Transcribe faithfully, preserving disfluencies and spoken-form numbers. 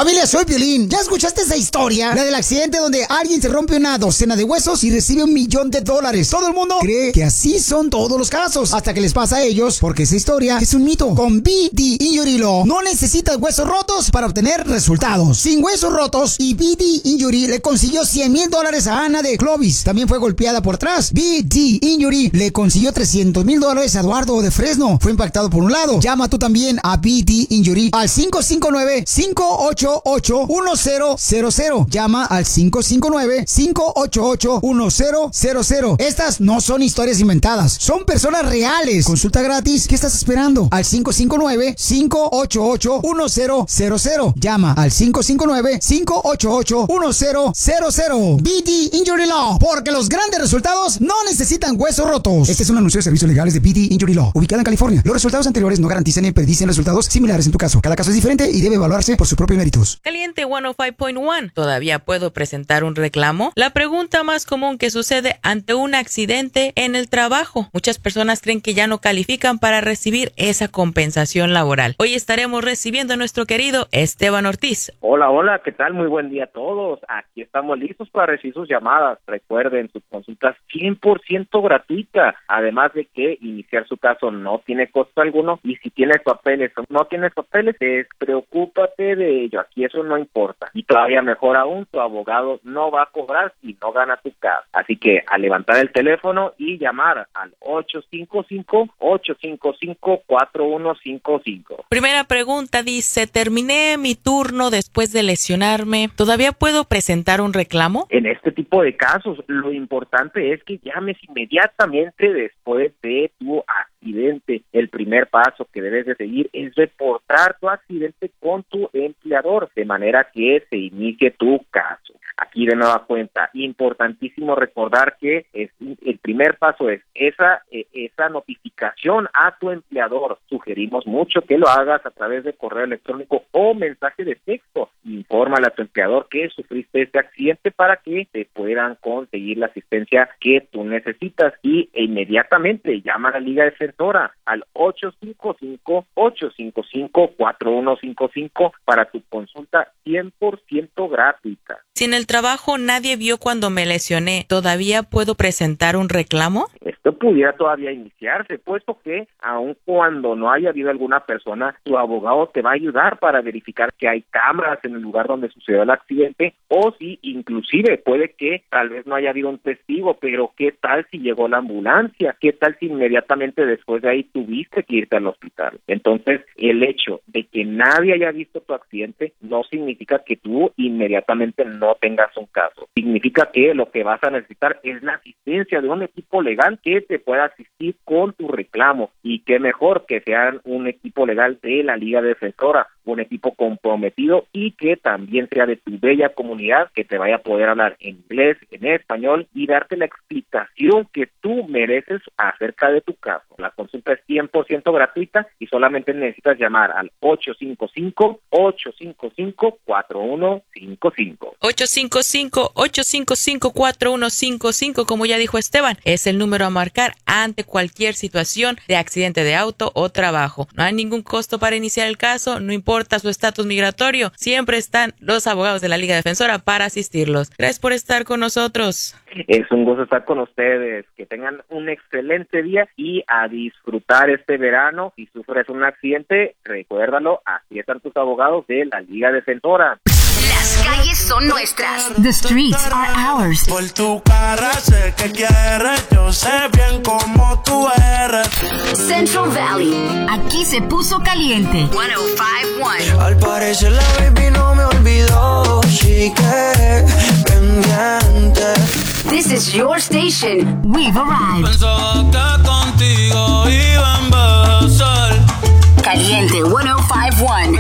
Familia, soy Piolín. ¿Ya escuchaste esa historia? La del accidente donde alguien se rompe una docena de huesos y recibe un millón de dólares. Todo el mundo cree que así son todos los casos, hasta que les pasa a ellos, porque esa historia es un mito. Con B D Injury Law, no necesitas huesos rotos para obtener resultados. Sin huesos rotos, y B D Injury le consiguió cien mil dólares a Ana de Clovis. También fue golpeada por atrás. B D Injury le consiguió trescientos mil dólares a Eduardo de Fresno. Fue impactado por un lado. Llama tú también a B D Injury al cinco cinco nueve, cinco ocho ocho, uno cero cero cero. Llama al cinco cinco nueve, cinco ocho ocho, uno cero cero cero. Estas no son historias inventadas, son personas reales. Consulta gratis. ¿Qué estás esperando? Al cinco cinco nueve, cinco ocho ocho, uno cero cero cero. Llama al cinco cinco nueve, cinco ocho ocho, uno cero cero cero. B D Injury Law, porque los grandes resultados no necesitan huesos rotos. Este es un anuncio de servicios legales de B D Injury Law, ubicada en California. Los resultados anteriores no garantizan ni predicen resultados similares en tu caso. Cada caso es diferente y debe evaluarse por sus propios méritos. Caliente ciento cinco punto uno. ¿Todavía puedo presentar un reclamo? La pregunta más común que sucede ante un accidente en el trabajo. Muchas personas creen que ya no califican para recibir esa compensación laboral. Hoy estaremos recibiendo a nuestro querido Esteban Ortiz. Hola, hola, ¿qué tal? Muy buen día a todos. Aquí estamos listos para recibir sus llamadas. Recuerden, su consulta es cien por ciento gratuita. Además de que iniciar su caso no tiene costo alguno. Y si tienes papeles o no tienes papeles, despreocúpate de ello. Aquí eso no importa. Y todavía mejor aún, tu abogado no va a cobrar si no gana tu caso. Así que a levantar el teléfono y llamar al ocho cinco cinco, ocho cinco cinco, cuatro uno cinco cinco. Primera pregunta dice, terminé mi turno después de lesionarme. ¿Todavía puedo presentar un reclamo? En este tipo de casos, lo importante es que llames inmediatamente después de tu accidente. El primer paso que debes de seguir es reportar tu accidente con tu empleador, de manera que se inicie tu caso. Aquí de nueva cuenta, importantísimo recordar que es, el primer paso es esa, esa notificación a tu empleador. Sugerimos mucho que lo hagas a través de correo electrónico o mensaje de texto. Infórmale a tu empleador que sufriste este accidente para que te puedan conseguir la asistencia que tú necesitas y e inmediatamente llama a la Liga Defensora al ocho cinco cinco, ocho cinco cinco, cuatro uno cinco cinco para tu consulta cien por ciento gratuita. Si en el trabajo nadie vio cuando me lesioné, ¿todavía puedo presentar un reclamo? Esto pudiera todavía iniciarse, puesto que aun cuando no haya habido alguna persona, tu abogado te va a ayudar para verificar que hay cámaras en el lugar donde sucedió el accidente, o si inclusive puede que tal vez no haya habido un testigo, pero ¿qué tal si llegó la ambulancia? ¿Qué tal si inmediatamente después de ahí tuviste que irte al hospital? Entonces, el hecho de que nadie haya visto tu accidente no significa que tú inmediatamente no tengas un caso. Significa que lo que vas a necesitar es la asistencia de un equipo legal que te pueda asistir con tu reclamo, y qué mejor que sean un equipo legal de la Liga Defensora, un equipo comprometido y que también sea de tu bella comunidad, que te vaya a poder hablar en inglés, en español y darte la explicación que tú mereces acerca de tu caso. La consulta es cien por ciento gratuita y solamente necesitas llamar al ocho cinco cinco, ocho cinco cinco, cuatro uno cinco cinco. ocho cinco cinco, ocho cinco cinco, cuatro uno cinco cinco, como ya dijo Esteban, es el número a marcar ante cualquier situación de accidente de auto o trabajo. No hay ningún costo para iniciar el caso, no importa su estatus migratorio, siempre están los abogados de la Liga Defensora para asistirlos. Gracias por estar con nosotros. Es un gusto estar con ustedes. Que tengan un excelente día y a disfrutar este verano. Si sufres un accidente, recuérdalo, aquí están tus abogados de la Liga Defensora. Las calles son nuestras. The streets are ours. Por tu cara sé que quieres, yo sé bien cómo tú eres. Central Valley. Aquí se puso caliente. ciento cinco punto uno. Al parecer la baby no me olvidó, chique, pendiente. This is your station. We've arrived. Pensaba que contigo iba a envejecer. Caliente ciento cinco punto uno.